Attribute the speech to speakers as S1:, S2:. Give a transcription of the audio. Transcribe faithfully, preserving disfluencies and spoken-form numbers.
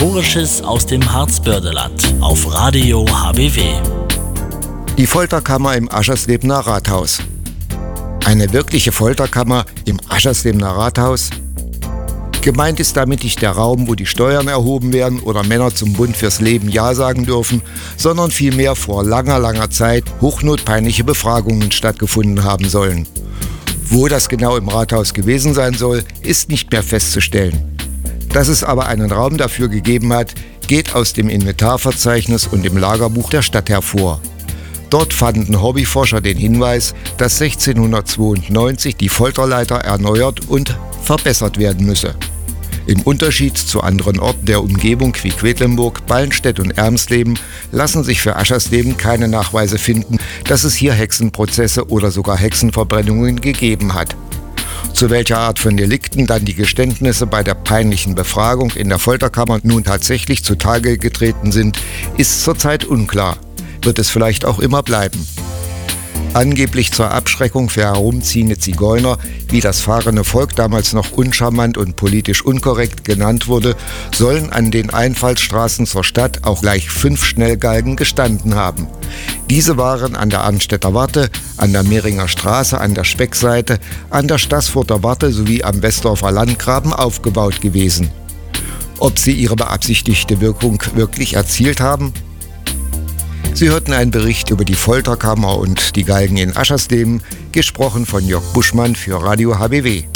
S1: Historisches aus dem Harzbördeland auf Radio H B W.
S2: Die Folterkammer im Ascherslebner Rathaus. Eine wirkliche Folterkammer im Ascherslebner Rathaus? Gemeint ist damit nicht der Raum, wo die Steuern erhoben werden oder Männer zum Bund fürs Leben Ja sagen dürfen, sondern vielmehr vor langer, langer Zeit hochnotpeinliche Befragungen stattgefunden haben sollen. Wo das genau im Rathaus gewesen sein soll, ist nicht mehr festzustellen. Dass es aber einen Raum dafür gegeben hat, geht aus dem Inventarverzeichnis und dem Lagerbuch der Stadt hervor. Dort fanden Hobbyforscher den Hinweis, dass sechzehnhundertzweiundneunzig die Folterleiter erneuert und verbessert werden müsse. Im Unterschied zu anderen Orten der Umgebung wie Quedlinburg, Ballenstedt und Ermsleben lassen sich für Aschersleben keine Nachweise finden, dass es hier Hexenprozesse oder sogar Hexenverbrennungen gegeben hat. Zu welcher Art von Delikten dann die Geständnisse bei der peinlichen Befragung in der Folterkammer nun tatsächlich zutage getreten sind, ist zurzeit unklar. Wird es vielleicht auch immer bleiben. Angeblich zur Abschreckung für herumziehende Zigeuner, wie das fahrende Volk damals noch uncharmant und politisch unkorrekt genannt wurde, sollen an den Einfallsstraßen zur Stadt auch gleich fünf Schnellgalgen gestanden haben. Diese waren an der Arnstädter Warte, an der Mehringer Straße, an der Speckseite, an der Staßfurter Warte sowie am Westdorfer Landgraben aufgebaut gewesen. Ob sie ihre beabsichtigte Wirkung wirklich erzielt haben? Sie hörten einen Bericht über die Folterkammer und die Galgen in Aschersleben, gesprochen von Jörg Buschmann für Radio H B W.